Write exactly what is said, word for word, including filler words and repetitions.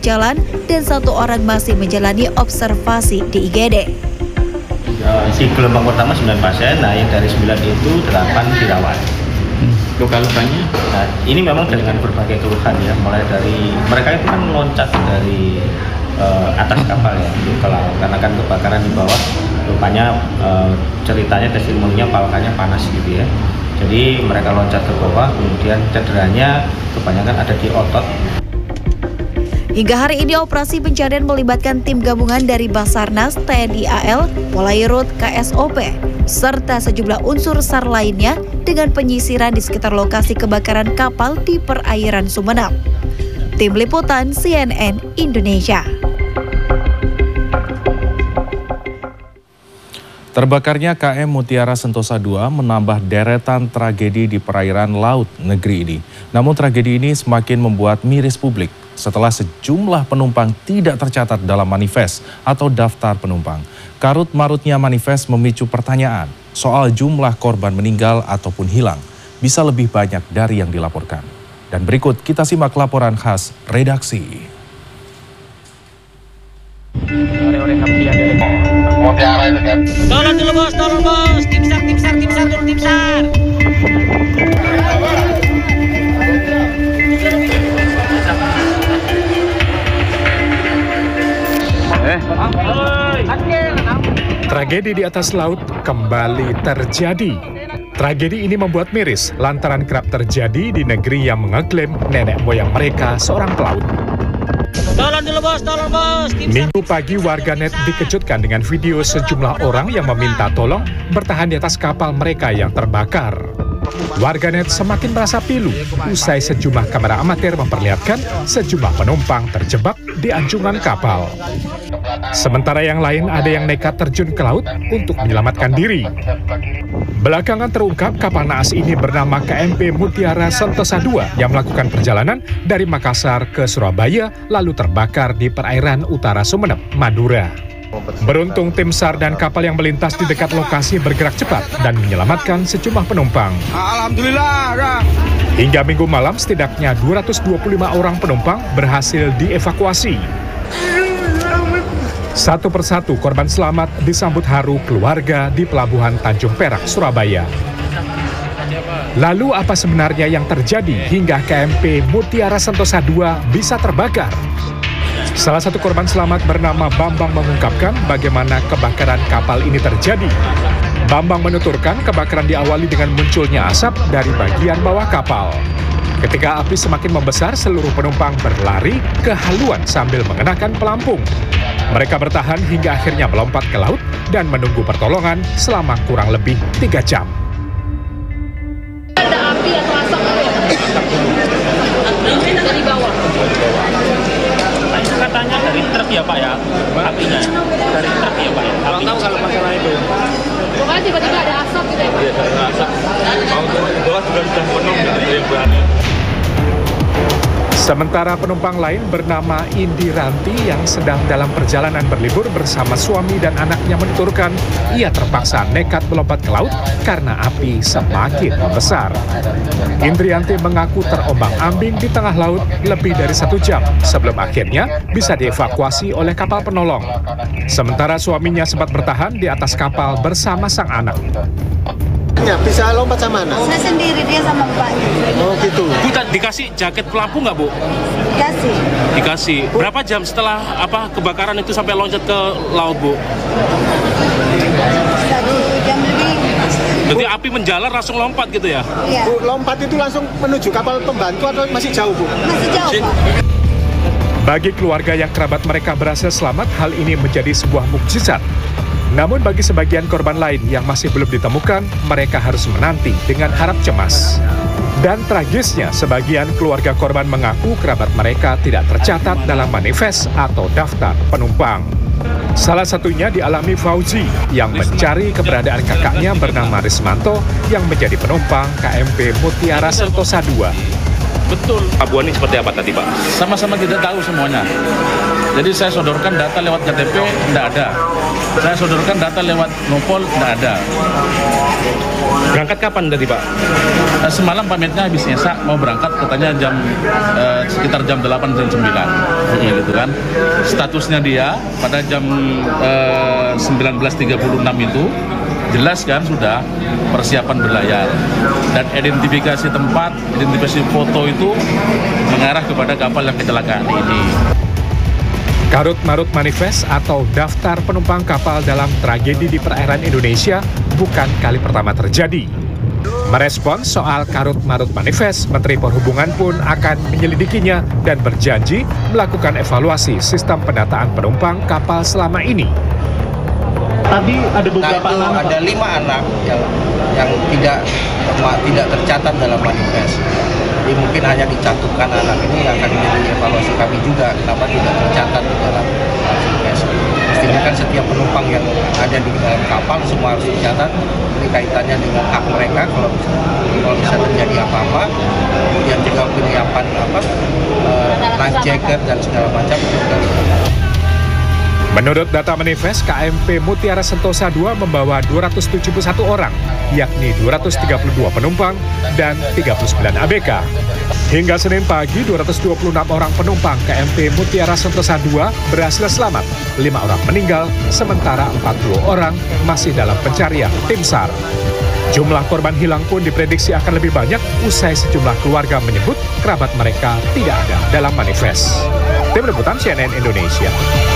jalan dan satu orang masih menjalani observasi di I G D. Si gelombang pertama sembilan pasien, nah yang dari sembilan itu delapan dirawat. Luka-lukanya? Nah, ini memang dengan berbagai keluhan ya, mulai dari mereka itu kan loncat dari uh, atas kapal ya ke laut karena kan kebakaran di bawah, rupanya uh, ceritanya testimoninya palkanya panas gitu ya. Jadi mereka loncat ke bawah, kemudian cederanya kebanyakan ada di otot. Hingga hari ini operasi pencarian melibatkan tim gabungan dari Basarnas, T N I A L, Polairut, K S O P, serta sejumlah unsur SAR lainnya dengan penyisiran di sekitar lokasi kebakaran kapal di perairan Sumeneb. Tim Liputan C N N Indonesia. Terbakarnya K M Mutiara Sentosa dua menambah deretan tragedi di perairan laut negeri ini. Namun tragedi ini semakin membuat miris publik setelah sejumlah penumpang tidak tercatat dalam manifest atau daftar penumpang. Karut-marutnya manifest memicu pertanyaan soal jumlah korban meninggal ataupun hilang bisa lebih banyak dari yang dilaporkan. Dan berikut kita simak laporan khas redaksi. Tolong dulu bos, tolong bos, tim SAR, tim SAR, tim SAR, turun tim SAR. Tragedi di atas laut kembali terjadi. Tragedi ini membuat miris lantaran kerap terjadi di negeri yang mengeklaim nenek moyang mereka seorang pelaut. Tolong dulu bos, tolong bos. Minggu pagi warganet dikejutkan dengan video sejumlah orang yang meminta tolong bertahan di atas kapal mereka yang terbakar. Warganet semakin merasa pilu usai sejumlah kamera amatir memperlihatkan sejumlah penumpang terjebak di anjungan kapal. Sementara yang lain ada yang nekat terjun ke laut untuk menyelamatkan diri. Belakangan terungkap kapal naas ini bernama K M P Mutiara Sentosa dua yang melakukan perjalanan dari Makassar ke Surabaya lalu terbakar di perairan utara Sumeneb, Madura. Beruntung tim SAR dan kapal yang melintas di dekat lokasi bergerak cepat dan menyelamatkan sejumlah penumpang. Alhamdulillah. Hingga minggu malam setidaknya dua ratus dua puluh lima orang penumpang berhasil dievakuasi. Satu persatu korban selamat disambut haru keluarga di Pelabuhan Tanjung Perak, Surabaya. Lalu apa sebenarnya yang terjadi hingga K M P Mutiara Sentosa dua bisa terbakar? Salah satu korban selamat bernama Bambang mengungkapkan bagaimana kebakaran kapal ini terjadi. Bambang menuturkan kebakaran diawali dengan munculnya asap dari bagian bawah kapal. Ketika api semakin membesar, seluruh penumpang berlari ke haluan sambil mengenakan pelampung. Mereka bertahan hingga akhirnya melompat ke laut dan menunggu pertolongan selama kurang lebih tiga jam. Ada api atau asap dari bawah? Katanya dari truk ya Pak ya, apinya dari truk ya Pak ya. Api. Tahu kalau masalah itu. Pokoknya tiba-tiba ada asap gitu ya Pak? Iya, ada asap. Mau turun ke bawah sudah sudah penuh gitu yang berani. Sementara penumpang lain bernama Indi Ranti yang sedang dalam perjalanan berlibur bersama suami dan anaknya menuturkan ia terpaksa nekat melompat ke laut karena api semakin membesar. Indrianti mengaku terombang-ambing di tengah laut lebih dari satu jam sebelum akhirnya bisa dievakuasi oleh kapal penolong. Sementara suaminya sempat bertahan di atas kapal bersama sang anak. Bisa lompat sama anak? Saya sendiri, dia sama bapaknya. Oh gitu. Kita dikasih jaket pelampung nggak Bu? Dikasih. Dikasih. Berapa jam setelah apa kebakaran itu sampai loncat ke laut Bu? Satu jam lebih. Jadi api menjalar langsung lompat gitu ya? Iya. Bu, lompat itu langsung menuju kapal pembantu atau masih jauh Bu? Masih jauh Pak. Bagi keluarga yang kerabat mereka berhasil selamat, hal ini menjadi sebuah mukjizat. Namun bagi sebagian korban lain yang masih belum ditemukan, mereka harus menanti dengan harap cemas. Dan tragisnya, sebagian keluarga korban mengaku kerabat mereka tidak tercatat dalam manifest atau daftar penumpang. Salah satunya dialami Fauzi yang mencari keberadaan kakaknya bernama Rismanto yang menjadi penumpang K M P Mutiara Sentosa dua. Betul. Abuan ini seperti apa tadi Pak? Sama-sama tidak tahu semuanya. Jadi saya sodorkan data lewat K T P, tidak ada. Saya sodorkan data lewat Nopol, tidak ada. Berangkat kapan tadi Pak? Nah, semalam pamitnya habis nyesak, mau berangkat katanya jam eh, sekitar jam delapan jam sembilan, hmm. gitu kan. Statusnya dia pada jam eh, sembilan belas tiga puluh enam itu jelas kan sudah persiapan berlayar dan identifikasi tempat, identifikasi foto itu mengarah kepada kapal yang kecelakaan ini. Karut marut manifest atau daftar penumpang kapal dalam tragedi di perairan Indonesia bukan kali pertama terjadi. Merespons soal karut marut manifest, Menteri Perhubungan pun akan menyelidikinya dan berjanji melakukan evaluasi sistem pendataan penumpang kapal selama ini. Tadi ada beberapa nah, itu anak, ada lima anak yang, yang tidak tidak tercatat dalam manifest. Jadi mungkin hanya dicantumkan anak ini akan menjadi evaluasi kami juga kenapa tidak tercatat di dalam manifest. Mestinya kan setiap penumpang yang ada di dalam kapal semua harus dicatat. Ini kaitannya dengan hak mereka kalau kalau bisa terjadi apa-apa, kemudian juga penyiapan apa uh, life jacket dan segala macam juga. Menurut data manifest, K M P Mutiara Sentosa dua membawa dua ratus tujuh puluh satu orang, yakni dua ratus tiga puluh dua penumpang dan tiga puluh sembilan A B K. Hingga Senin pagi, dua ratus dua puluh enam orang penumpang K M P Mutiara Sentosa dua berhasil selamat, lima orang meninggal, sementara empat puluh orang masih dalam pencarian tim SAR. Jumlah korban hilang pun diprediksi akan lebih banyak usai sejumlah keluarga menyebut kerabat mereka tidak ada dalam manifest. Tim Liputan C N N Indonesia.